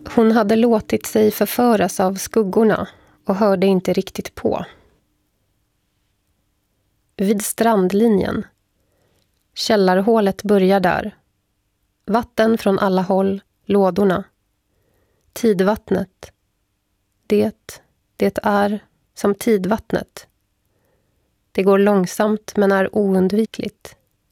Hon hade låtit sig förföras av skuggorna och hörde inte riktigt på. Vid strandlinjen. Källarhålet börjar där. Vatten från alla håll, lådorna. Tidvattnet. Det är som tidvattnet. Det går långsamt men är oundvikligt.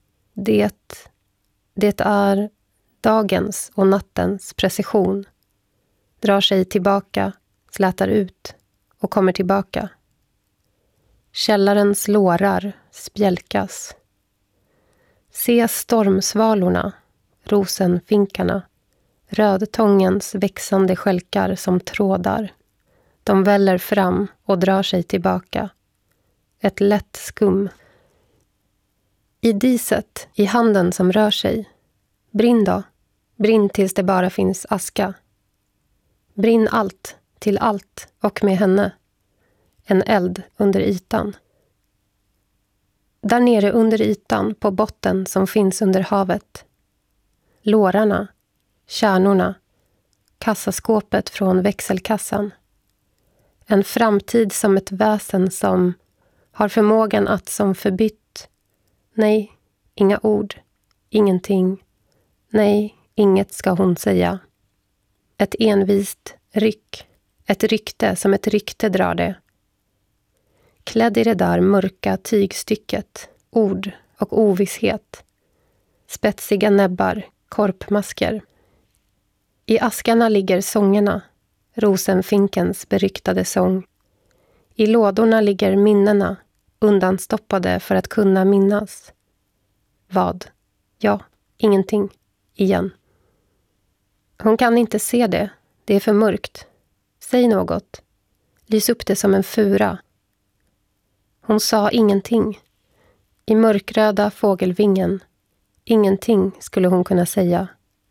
Det är dagens och nattens precision. Drar sig tillbaka, slätar ut och kommer tillbaka. Källarens lårar spjälkas. Se stormsvalorna, rosenfinkarna, rödtångens växande skälkar som trådar. De väller fram och drar sig tillbaka. Ett lätt skum. I diset, i handen som rör sig. Brinn då. Brinn tills det bara finns aska. Brinn allt, till allt och med henne. En eld under ytan. Där nere under ytan, på botten som finns under havet. Lårarna, kärnorna, kassaskåpet från växelkassan. En framtid som ett väsen som har förmågan att som förbytt. Nej, inga ord, ingenting. Nej, inget ska hon säga. Ett envist ryck, ett rykte som ett rykte drar det. Klädd i det där mörka tygstycket, ord och ovisshet. Spetsiga näbbar, korpmasker. I askarna ligger sångerna, rosenfinkens beryktade sång. I lådorna ligger minnena, undanstoppade för att kunna minnas. Vad? Ja, ingenting. Igen. Hon kan inte se det. Det är för mörkt. Säg något. Lys upp det som en fura. Hon sa ingenting. I mörkröda fågelvingen. Ingenting skulle hon kunna säga.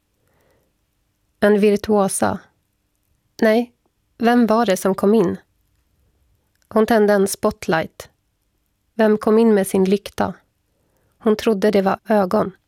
En virtuosa. Nej, vem var det som kom in? Hon tände en spotlight. Vem kom in med sin lykta? Hon trodde det var ögon.